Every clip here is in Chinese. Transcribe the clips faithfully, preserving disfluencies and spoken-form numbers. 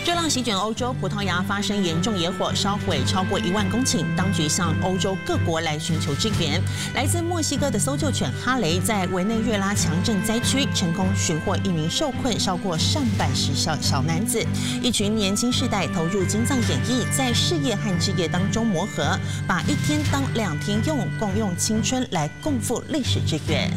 热浪席卷欧洲，葡萄牙发生严重野火，烧毁超过一万公顷。当局向欧洲各国来寻求支援。来自墨西哥的搜救犬哈雷在委内瑞拉强震灾区成功寻获一名受困超过上百时小小男子。一群年轻世代投入金藏演艺，在事业和置业当中磨合，把一天当两天用，共用青春来共赴历史之约。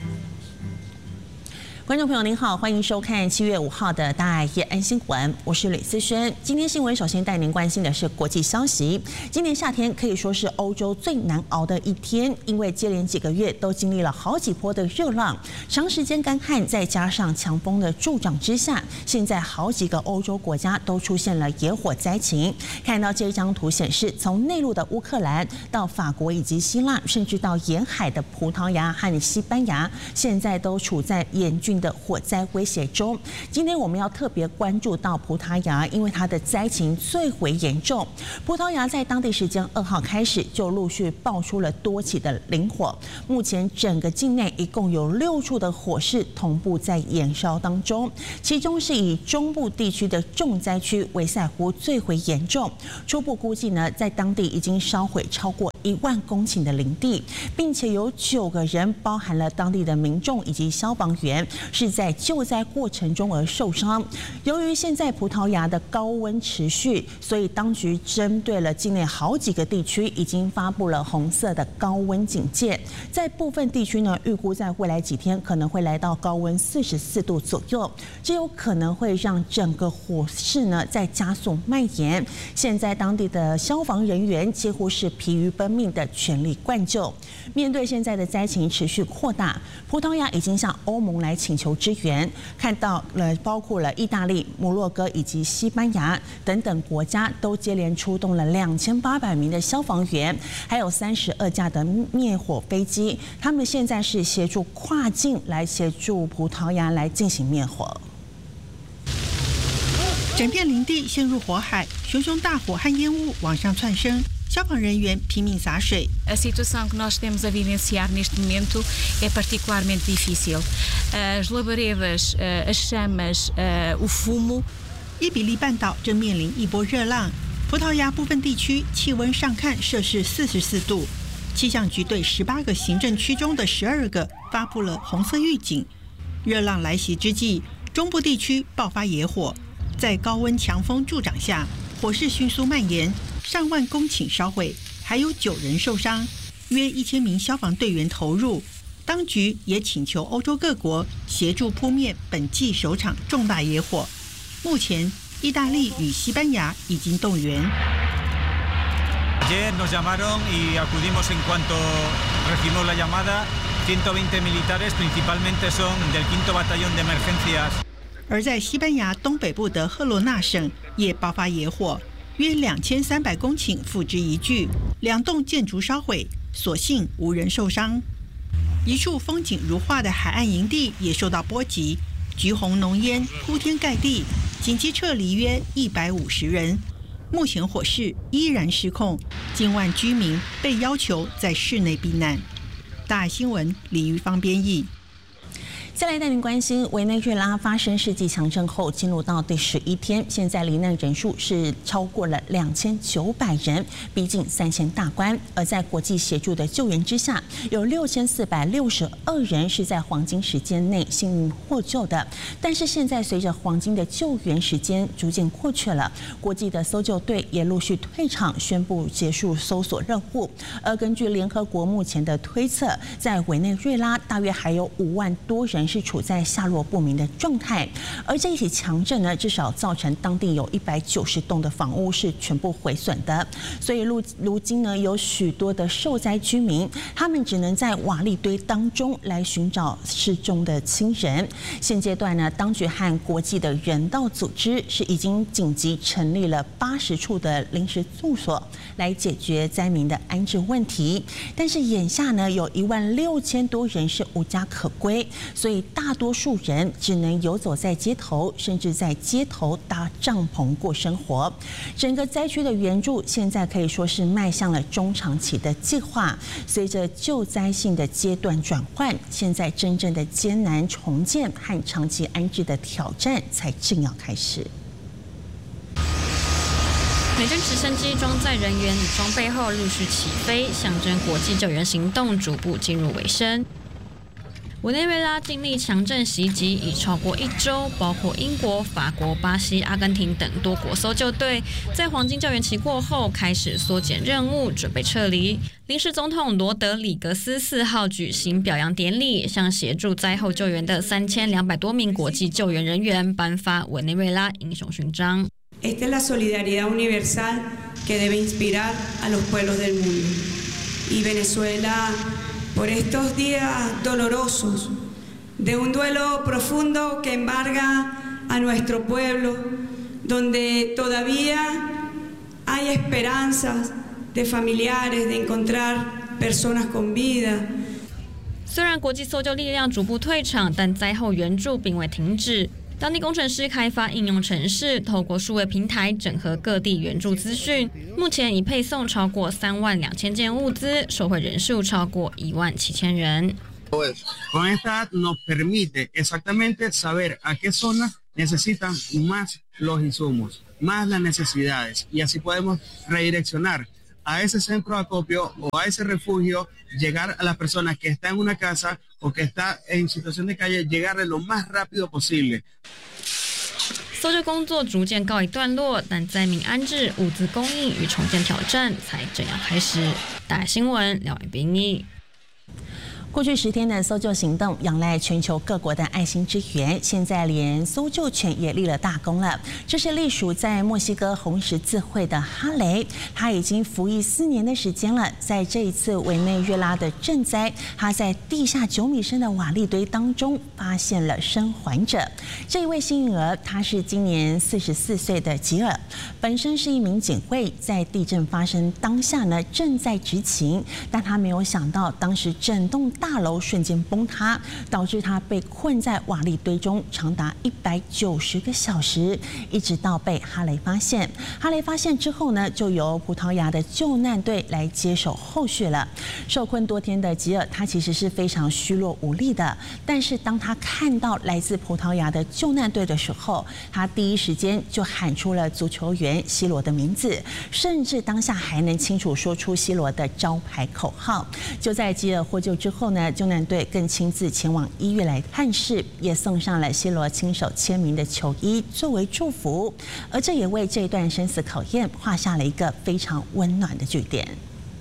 观众朋友您好，欢迎收看七月五号的大爱夜安新闻，我是吕思萱。今天新闻首先带您关心的是国际消息。今年夏天可以说是欧洲最难熬的一天，因为接连几个月都经历了好几波的热浪，长时间干旱，再加上强风的助长之下，现在好几个欧洲国家都出现了野火灾情。看到这张图显示，从内陆的乌克兰到法国以及希腊，甚至到沿海的葡萄牙和西班牙，现在都处在严峻的火灾威胁中。今天我们要特别关注到葡萄牙，因为它的灾情最为严重。葡萄牙在当地时间二号开始就陆续爆出了多起的林火，目前整个境内一共有六处的火势同步在燃烧当中，其中是以中部地区的重灾区维塞湖最为严重。初步估计呢，在当地已经烧毁超过一万公顷的林地，并且有九个人，包含了当地的民众以及消防员，是在救灾过程中而受伤。由于现在葡萄牙的高温持续，所以当局针对了境内好几个地区已经发布了红色的高温警戒。在部分地区呢，预估在未来几天可能会来到高温四十四度左右，这有可能会让整个火势呢在加速蔓延。现在当地的消防人员几乎是疲于奔命的全力灌救。面对现在的灾情持续扩大，葡萄牙已经向欧盟来请求支援，看到了包括了意大利、摩洛哥以及西班牙等等国家都接连出动了两千八百名的消防员，还有三十二架的灭火飞机，他们现在是协助跨境来协助葡萄牙来进行灭火。 整片林地陷入火海，熊熊大火和烟雾往上窜升，消防人员拼命洒水。 A situação que nós temos a vivenciar neste momento é particularmente difícil. As labaredas, as chamas, o fumo. 伊比利半岛正面临一波热浪，葡萄牙部分地区气温上看摄氏四十四度。气象局对十八个行政区中的十二个发布了红色预警。热浪来袭之际，中部地区爆发野火，在高温强风助长下，火势迅速蔓延，上万公顷烧毁，还有九人受伤，约一千名消防队员投入。当局也请求欧洲各国协助扑灭本季首场重大野火。目前，意大利与西班牙已经动员。 Ayer nos llamaron y acudimos en cuanto recibimos la llamada. ciento veinte militares, principalmente son del quinto batallón de emergencias. 而在西班牙东北部的赫罗纳省也爆发野火，约两千三百公顷付之一炬，两栋建筑烧毁，所幸无人受伤。一处风景如画的海岸营地也受到波及，橘红浓烟铺天盖地，紧急撤离约一百五十人。目前火势依然失控，近万居民被要求在室内避难。大爱新闻李玉芳编译。 再来带您关心，委内瑞拉发生世纪强震后，进入到第十一天，现在罹难人数是超过了两千九百人，逼近三千大关。而在国际协助的救援之下，有六千四百六十二人是在黄金时间内幸运获救的。但是现在随着黄金的救援时间逐渐过去了，国际的搜救队也陆续退场，宣布结束搜索任务。而根据联合国目前的推测，在委内瑞拉大约还有五万多人是处在下落不明的状态，而这一起强震呢，至少造成当地有一百九十栋的房屋是全部毁损的，所以如如今呢，有许多的受灾居民，他们只能在瓦砾堆当中来寻找失踪的亲人。现阶段呢，当局和国际的人道组织是已经紧急成立了八十处的临时住所，来解决灾民的安置问题。但是眼下呢，有一万六千多人是无家可归，所以大多数人只能游走在街头，甚至在街头搭帐篷过生活。整个灾区的援助现在可以说是迈向了中长期的计划。随着救灾性的阶段转换，现在真正的艰难重建和长期安置的挑战才正要开始。 美军直升机装载人员与装备后陆续起飞，象征国际救援行动逐步进入尾声。委内瑞拉经历强震袭击已超过一周，包括英国、法国、巴西、阿根廷等多国搜救队，在黄金救援期过后开始缩减任务，准备撤离。临时总统罗德里格斯四号举行表扬典礼，向协助灾后救援的三千两百多名国际救援人员颁发委内瑞拉英雄勋章。 Esta es la solidaridad universal que debe inspirar a los pueblos del mundo. Y Venezuela, por estos días dolorosos, de un duelo profundo que embarga a nuestro pueblo, donde todavía hay esperanzas de familiares de encontrar personas con vida. 虽然国际搜救力量逐步退场，但灾后援助并未停止。当地工程师开发应用程式，透过数位平台整合各地援助资讯，目前已配送超过三万两千件物资，受惠人数超过一万七千人。 Con esta app nos permite exactamente saber a qué zonas necesitan más los insumos, más las necesidades, y así podemos redireccionar a ese centro de acopio o a ese refugio, llegar a las personas que están en una casa o que está en situación de calle, llegarle lo más rápido posible. 搜救工作逐渐告一段落，但灾民安置、物资供应与重建挑战才正要开始。大海新闻廖婉斌译。 过去十天的搜救行动仰赖全球各国的爱心支援，现在连搜救犬也立了大功了。这是隶属在墨西哥红十字会的哈雷，他已经服役四年的时间了。在这一次委内瑞拉的震灾，他在地下九米深的瓦砾堆当中发现了生还者。这一位幸运儿，他是今年四十四岁的吉尔，本身是一名警卫，在地震发生当下呢正在执勤，但他没有想到当时震动大楼瞬间崩塌，导致他被困在瓦砾堆中长达一百九十个小时，一直到被哈雷发现。哈雷发现之后呢，就由葡萄牙的救难队来接手后续了。受困多天的吉尔，他其实是非常虚弱无力的，但是当他看到来自葡萄牙的救难队的时候，他第一时间就喊出了足球员 C 罗的名字，甚至当下还能清楚说出 C 罗的招牌口号。就在吉尔获救之后呢，救难队更亲自前往医院来探视，也送上了 C 罗亲手签名的球衣作为祝福，而这也为这段生死考验画下了一个非常温暖的句点。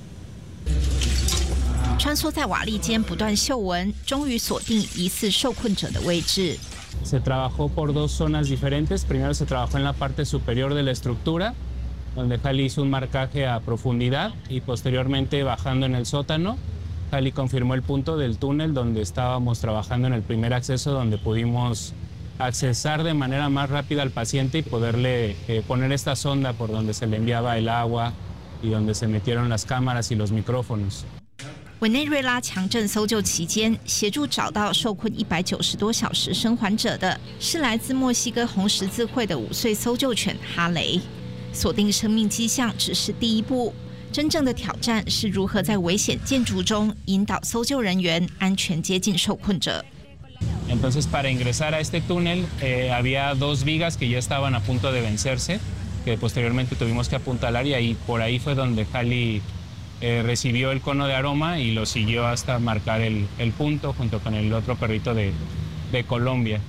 穿梭在瓦砾间不断嗅闻，终于锁定疑似受困者的位置。 Se trabajó por dos zonas diferentes. Primero se trabajó en la parte superior de la estructura, donde Jali hizo un marcaje a profundidad y posteriormente bajando en el sótano, Jali confirmó el punto del túnel donde estábamos trabajando en el primer acceso, donde pudimos accesar de manera más rápida al paciente y poderle eh, poner esta sonda por donde se le enviaba el agua y donde se metieron las cámaras y los micrófonos. 委内瑞拉强震搜救期间，协助找到受困一百九十多小时生还者的是来自墨西哥红十字会的五岁搜救犬哈雷。锁定生命迹象只是第一步，真正的挑战是如何在危险建筑中引导搜救人员安全接近受困者。 Entonces, para ingresar a este túnel eh, había dos vigas que ya estaban a punto de vencerse, que posteriormente tuvimos que apuntalar y ahí por ahí fue donde Jali Eh, recibió el cono de aroma y lo siguió hasta marcar el, el punto junto con el otro perrito de, de Colombia.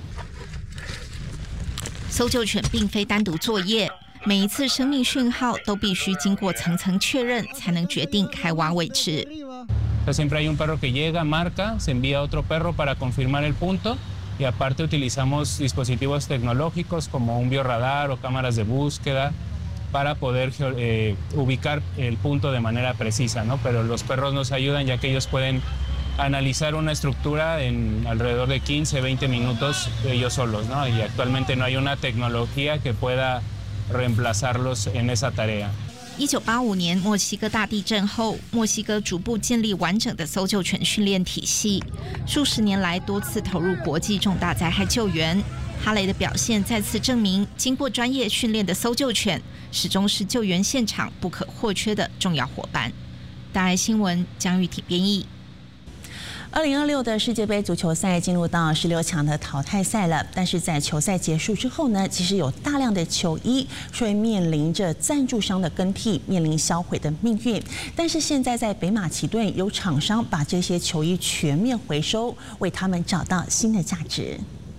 搜救犬并非单独作业，每一次生命讯号都必须经过层层确认，才能决定开挖位置。 Siempre hay un perro que llega, marca, se envía otro perro para confirmar el punto y aparte utilizamos dispositivos tecnológicos como un bioradar o cámaras de búsqueda para poder eh, ubicar el punto de manera precisa, ¿no? Pero los perros nos ayudan ya que ellos pueden analizar una estructura en alrededor de quince, veinte minutos ellos solos, ¿no? Y actualmente no hay una tecnología que pueda reemplazarlos en esa tarea. 一九八五年墨西哥大地震后，墨西哥逐步建立完整的搜救犬训练体系，数十年来多次投入国际重大灾害救援。哈雷的表现再次证明，经过专业训练的搜救犬始终是救援现场不可或缺的重要伙伴。大爱新闻江玉体编译。 二零二六的世界杯足球赛进入到十六强的淘汰赛了，但是在球赛结束之后呢，其实有大量的球衣会面临着赞助商的更替，面临销毁的命运。但是现在在北马其顿，有厂商把这些球衣全面回收，为他们找到新的价值。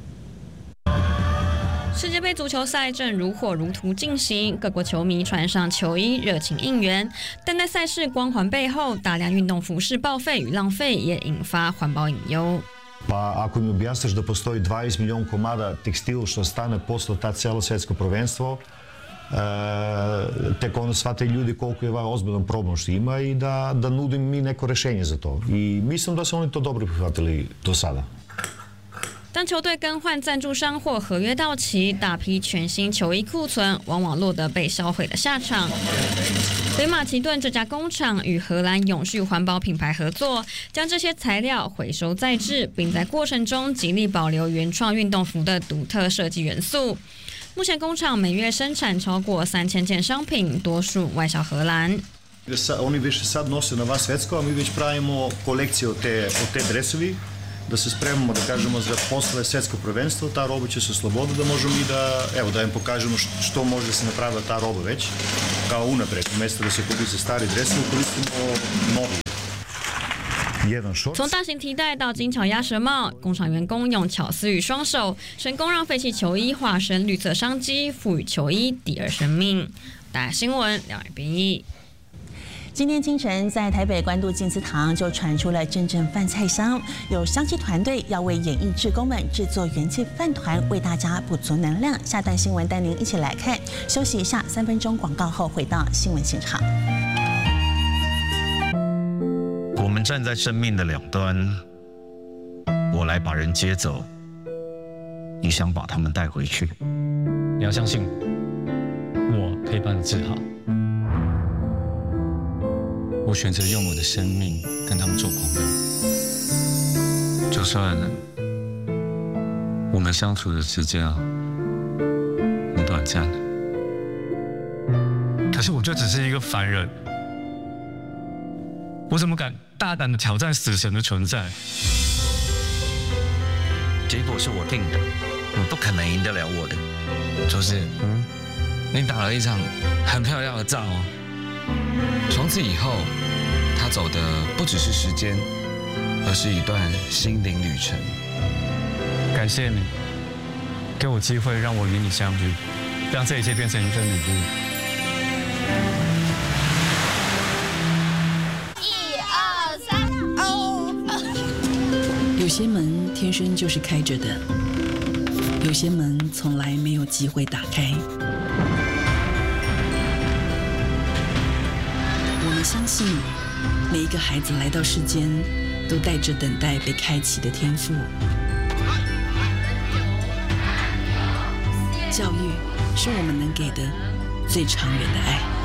世界杯足球赛正如火如荼进行，各国球迷穿上球衣热情应援，但在赛事光环背后，大量运动服饰报废与浪费也引发环保隐忧。 Pa ako mi objasniš da postoji dvadeset milijuna komada tekstila što stane posle ta cijelo svjetsko prvenstvo, e, tek onda shvate ljudi koliko je ovaj ozbiljan problem što ima i da, da nudim mi neko rješenje za to. I mislim da su oni to dobro prihvatili do sada. 当球队更换赞助商或合约到期，大批全新球衣库存往往落得被销毁的下场。北马其顿这家工厂与荷兰永续环保品牌合作，将这些材料回收再制，并在过程中极力保留原创运动服的独特设计元素。目前工厂每月生产超过三千件商品，多数外销荷兰。 Oni više sad nose na van svetsko, a mi već pravimo kolekcije od te, od te dresovi. Da se spremamo, da kažemo, za posle svjetsko prvenstvo, ta roba će se sloboditi, da možemo i da, evo, da im pokažemo što može da se napravila ta roba već, kao unapred, umjesto da se koriste stari dresovi, koristimo novi. 从大型提袋到精巧鸭舌帽，工厂员工用巧思与双手，成功让废弃球衣化身绿色商机，赋予球衣第二生命。大新闻两岸编译。 今天清晨，在台北关渡静思堂就传出了阵阵饭菜香，有香气团队要为演艺志工们制作元气饭团，为大家补足能量。下段新闻带您一起来看，休息一下，三分钟广告后回到新闻现场。 我们站在生命的两端，我来把人接走，你想把他们带回去。 你要相信我，我可以帮你治好。我选择用我的生命跟他们做朋友，就算我们相处的时间啊很短暂，可是我就只是一个凡人，我怎么敢大胆的挑战死神的存在？ 结果是我定的，你不可能赢得了我的。 周志，嗯，你打了一场很漂亮的仗哦。从此以后，他走的不只是时间，而是一段心灵旅程。感谢你，给我机会让我与你相遇，让这一切变成一份礼物。 一二三，哦！ 有些门天生就是开着的，有些门从来没有机会打开。相信每一个孩子来到世间，都带着等待被开启的天赋。教育是我们能给的最长远的爱。